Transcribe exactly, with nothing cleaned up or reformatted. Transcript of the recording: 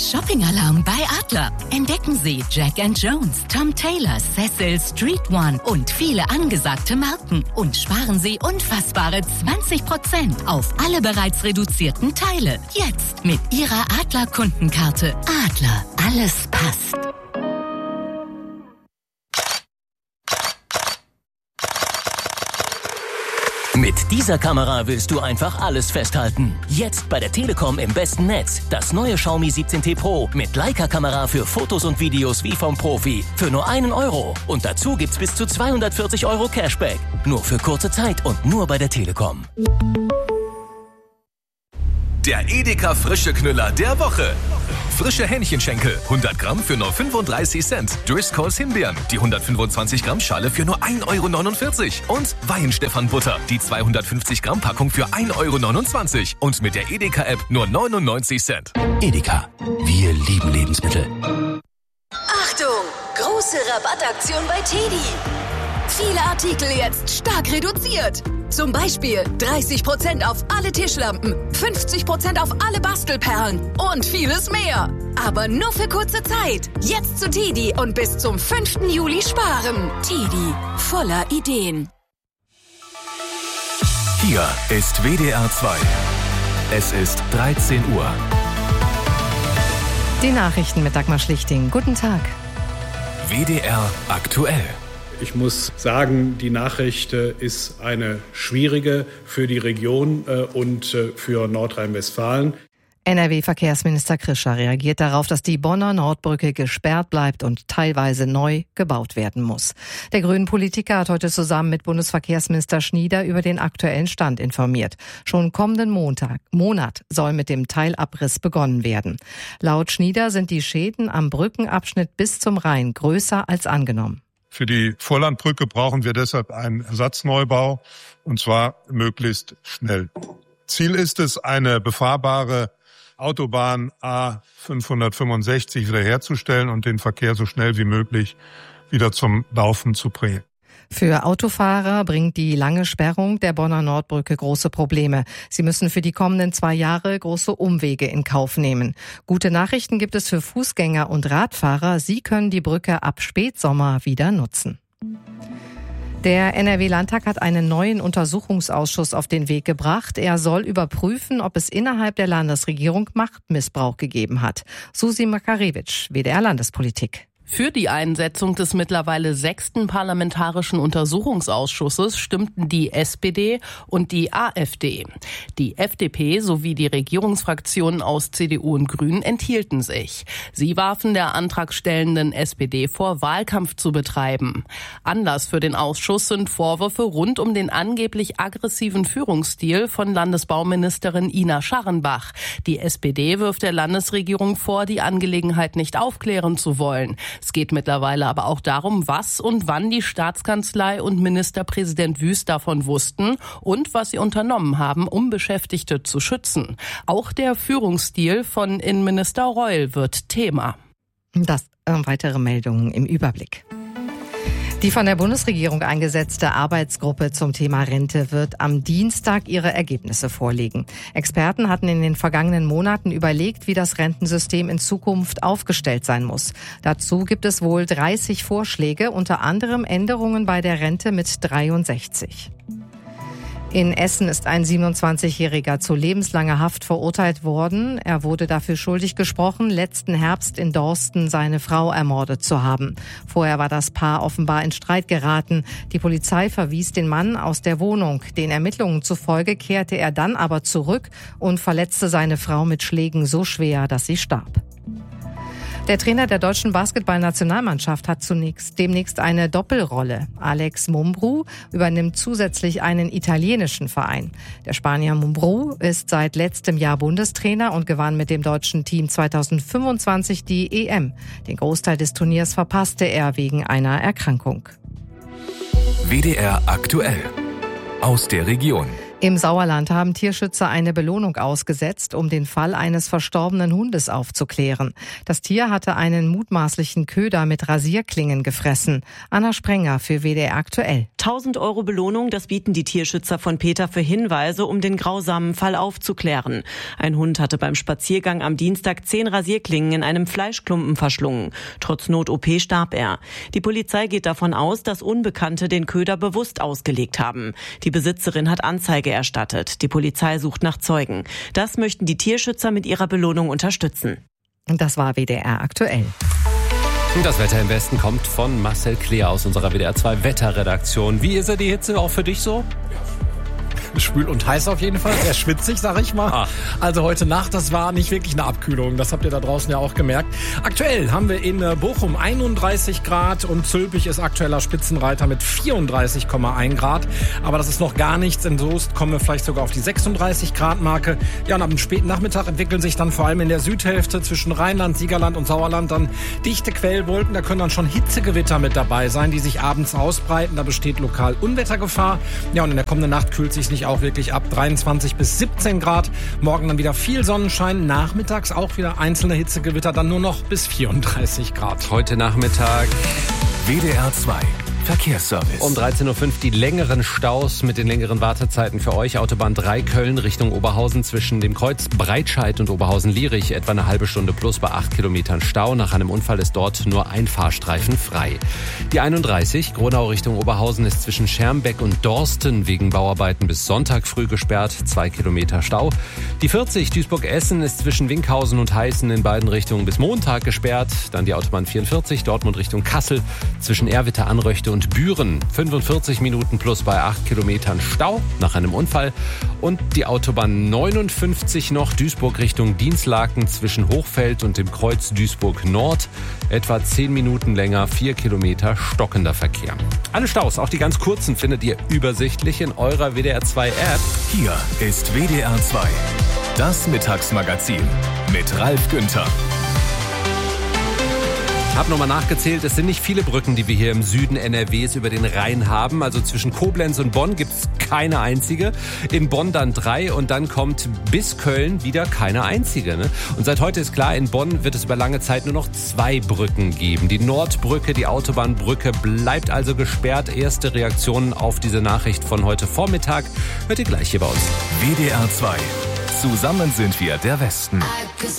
Shopping-Alarm bei Adler. Entdecken Sie Jack and Jones, Tom Taylor, Cecil, Street One und viele angesagte Marken. Und sparen Sie unfassbare zwanzig Prozent auf alle bereits reduzierten Teile. Jetzt mit Ihrer Adler-Kundenkarte. Adler, alles passt. Mit dieser Kamera willst du einfach alles festhalten. Jetzt bei der Telekom im besten Netz. Das neue Xiaomi siebzehn T Pro mit Leica-Kamera für Fotos und Videos wie vom Profi. Für nur einen Euro. Und dazu gibt's bis zu zweihundertvierzig Euro Cashback. Nur für kurze Zeit und nur bei der Telekom. Der Edeka Frische Knüller der Woche. Frische Hähnchenschenkel, hundert Gramm für nur fünfunddreißig Cent. Driscolls Himbeeren, die hundertfünfundzwanzig Gramm Schale für nur ein Euro neunundvierzig. Und Weihenstephan Butter, die zweihundertfünfzig Gramm Packung für ein Euro neunundzwanzig. Und mit der Edeka-App nur neunundneunzig Cent. Edeka, wir lieben Lebensmittel. Achtung, große Rabattaktion bei Teddy. Viele Artikel jetzt stark reduziert. Zum Beispiel dreißig Prozent auf alle Tischlampen, fünfzig Prozent auf alle Bastelperlen und vieles mehr. Aber nur für kurze Zeit. Jetzt zu Teddy und bis zum fünften Juli sparen. Teddy, voller Ideen. Hier ist W D R zwei. Es ist dreizehn Uhr. Die Nachrichten mit Dagmar Schlichting. Guten Tag. W D R aktuell. Ich muss sagen, die Nachricht ist eine schwierige für die Region und für Nordrhein-Westfalen. N R W-Verkehrsminister Krischer reagiert darauf, dass die Bonner Nordbrücke gesperrt bleibt und teilweise neu gebaut werden muss. Der grünen Politiker hat heute zusammen mit Bundesverkehrsminister Schnieder über den aktuellen Stand informiert. Schon kommenden Montag, Monat soll mit dem Teilabriss begonnen werden. Laut Schnieder sind die Schäden am Brückenabschnitt bis zum Rhein größer als angenommen. Für die Vorlandbrücke brauchen wir deshalb einen Ersatzneubau, und zwar möglichst schnell. Ziel ist es, eine befahrbare Autobahn A fünfhundertfünfundsechzig wiederherzustellen und den Verkehr so schnell wie möglich wieder zum Laufen zu bringen. Für Autofahrer bringt die lange Sperrung der Bonner Nordbrücke große Probleme. Sie müssen für die kommenden zwei Jahre große Umwege in Kauf nehmen. Gute Nachrichten gibt es für Fußgänger und Radfahrer. Sie können die Brücke ab Spätsommer wieder nutzen. Der N R W-Landtag hat einen neuen Untersuchungsausschuss auf den Weg gebracht. Er soll überprüfen, ob es innerhalb der Landesregierung Machtmissbrauch gegeben hat. Susi Makarewitsch, W D R Landespolitik. Für die Einsetzung des mittlerweile sechsten Parlamentarischen Untersuchungsausschusses stimmten die S P D und die AfD. Die F D P sowie die Regierungsfraktionen aus C D U und Grünen enthielten sich. Sie warfen der antragstellenden S P D vor, Wahlkampf zu betreiben. Anlass für den Ausschuss sind Vorwürfe rund um den angeblich aggressiven Führungsstil von Landesbauministerin Ina Scharrenbach. Die S P D wirft der Landesregierung vor, die Angelegenheit nicht aufklären zu wollen. Es geht mittlerweile aber auch darum, was und wann die Staatskanzlei und Ministerpräsident Wüst davon wussten und was sie unternommen haben, um Beschäftigte zu schützen. Auch der Führungsstil von Innenminister Reul wird Thema. Das äh, weitere Meldungen im Überblick. Die von der Bundesregierung eingesetzte Arbeitsgruppe zum Thema Rente wird am Dienstag ihre Ergebnisse vorlegen. Experten hatten in den vergangenen Monaten überlegt, wie das Rentensystem in Zukunft aufgestellt sein muss. Dazu gibt es wohl dreißig Vorschläge, unter anderem Änderungen bei der Rente mit dreiundsechzig. In Essen ist ein siebenundzwanzigjähriger zu lebenslanger Haft verurteilt worden. Er wurde dafür schuldig gesprochen, letzten Herbst in Dorsten seine Frau ermordet zu haben. Vorher war das Paar offenbar in Streit geraten. Die Polizei verwies den Mann aus der Wohnung. Den Ermittlungen zufolge kehrte er dann aber zurück und verletzte seine Frau mit Schlägen so schwer, dass sie starb. Der Trainer der deutschen Basketballnationalmannschaft hat zunächst demnächst eine Doppelrolle. Alex Mumbrú übernimmt zusätzlich einen italienischen Verein. Der Spanier Mumbrú ist seit letztem Jahr Bundestrainer und gewann mit dem deutschen Team zweitausendfünfundzwanzig die E M. Den Großteil des Turniers verpasste er wegen einer Erkrankung. W D R aktuell. Aus der Region. Im Sauerland haben Tierschützer eine Belohnung ausgesetzt, um den Fall eines verstorbenen Hundes aufzuklären. Das Tier hatte einen mutmaßlichen Köder mit Rasierklingen gefressen. Anna Sprenger für W D R aktuell. tausend Euro Belohnung, das bieten die Tierschützer von Peter für Hinweise, um den grausamen Fall aufzuklären. Ein Hund hatte beim Spaziergang am Dienstag zehn Rasierklingen in einem Fleischklumpen verschlungen. Trotz Not-O P starb er. Die Polizei geht davon aus, dass Unbekannte den Köder bewusst ausgelegt haben. Die Besitzerin hat Anzeige erstattet. Die Polizei sucht nach Zeugen. Das möchten die Tierschützer mit ihrer Belohnung unterstützen. Und das war W D R aktuell. Das Wetter im Westen kommt von Marcel Kleer aus unserer W D R zwei Wetterredaktion. Wie ist er die Hitze auch für dich so? Schwül und heiß auf jeden Fall, sehr schwitzig, sag ich mal. Ah. Also heute Nacht, das war nicht wirklich eine Abkühlung, das habt ihr da draußen ja auch gemerkt. Aktuell haben wir in Bochum einunddreißig Grad und Zülpich ist aktueller Spitzenreiter mit vierunddreißig Komma eins Grad. Aber das ist noch gar nichts. In Soest kommen wir vielleicht sogar auf die sechsunddreißig Grad Marke. Ja, und ab dem späten Nachmittag entwickeln sich dann vor allem in der Südhälfte zwischen Rheinland, Siegerland und Sauerland dann dichte Quellwolken. Da können dann schon Hitzegewitter mit dabei sein, die sich abends ausbreiten. Da besteht lokal Unwettergefahr. Ja, und in der kommenden Nacht kühlt sich nicht auch wirklich ab, dreiundzwanzig bis siebzehn Grad. Morgen dann wieder viel Sonnenschein, nachmittags auch wieder einzelne Hitzegewitter, dann nur noch bis vierunddreißig Grad. Heute Nachmittag W D R zwei Verkehrsservice. Um dreizehn Uhr fünf die längeren Staus mit den längeren Wartezeiten für euch. Autobahn drei Köln Richtung Oberhausen zwischen dem Kreuz Breitscheid und Oberhausen-Lierich. Etwa eine halbe Stunde plus bei acht Kilometern Stau. Nach einem Unfall ist dort nur ein Fahrstreifen frei. Die einunddreißig Gronau Richtung Oberhausen ist zwischen Schermbeck und Dorsten wegen Bauarbeiten bis Sonntag früh gesperrt. Zwei Kilometer Stau. Die vierzig Duisburg-Essen ist zwischen Winkhausen und Heißen in beiden Richtungen bis Montag gesperrt. Dann die Autobahn vierundvierzig Dortmund Richtung Kassel zwischen Erwitte, Anröchte und Büren. fünfundvierzig Minuten plus bei acht Kilometern Stau nach einem Unfall. Und die Autobahn neunundfünfzig noch Duisburg Richtung Dienstlaken zwischen Hochfeld und dem Kreuz Duisburg Nord. Etwa zehn Minuten länger, vier Kilometer stockender Verkehr. Alle Staus, auch die ganz kurzen, findet ihr übersichtlich in eurer W D R zwei App. Hier ist W D R zwei. Das Mittagsmagazin mit Ralf Günther. Ich habe nochmal nachgezählt, es sind nicht viele Brücken, die wir hier im Süden N R Ws über den Rhein haben. Also zwischen Koblenz und Bonn gibt es keine einzige. In Bonn dann drei und dann kommt bis Köln wieder keine einzige. Ne? Und seit heute ist klar, in Bonn wird es über lange Zeit nur noch zwei Brücken geben. Die Nordbrücke, die Autobahnbrücke bleibt also gesperrt. Erste Reaktionen auf diese Nachricht von heute Vormittag hört ihr gleich hier bei uns. W D R zwei. Zusammen sind wir der Westen.